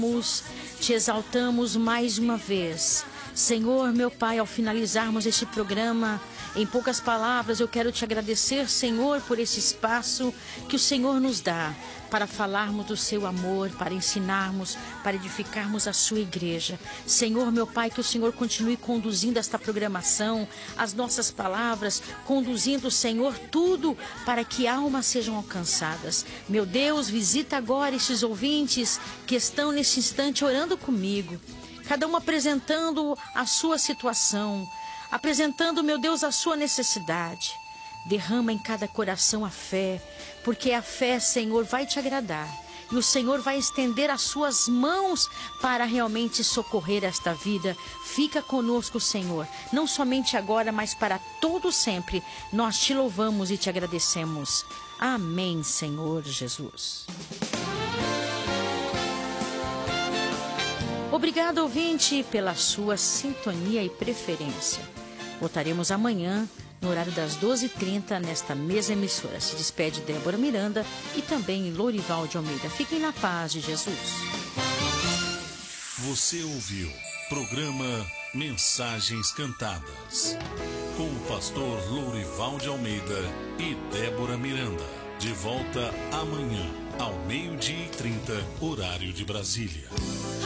Te exaltamos mais uma vez. Senhor, meu Pai, ao finalizarmos este programa, em poucas palavras, eu quero te agradecer, Senhor, por esse espaço que o Senhor nos dá para falarmos do seu amor, para ensinarmos, para edificarmos a sua igreja. Senhor, meu Pai, que o Senhor continue conduzindo esta programação, as nossas palavras, conduzindo, Senhor, tudo para que almas sejam alcançadas. Meu Deus, visita agora estes ouvintes que estão neste instante orando comigo, cada um apresentando a sua situação, apresentando, meu Deus, a sua necessidade. Derrama em cada coração a fé, porque a fé, Senhor, vai te agradar. E o Senhor vai estender as suas mãos para realmente socorrer esta vida. Fica conosco, Senhor, não somente agora, mas para todo sempre. Nós te louvamos e te agradecemos. Amém, Senhor Jesus. Obrigado, ouvinte, pela sua sintonia e preferência. Voltaremos amanhã, no horário das 12h30, nesta mesma emissora. Se despede Débora Miranda e também Lourival de Almeida. Fiquem na paz de Jesus. Você ouviu programa Mensagens Cantadas, com o pastor Lourival de Almeida e Débora Miranda. De volta amanhã, ao 12h30, horário de Brasília.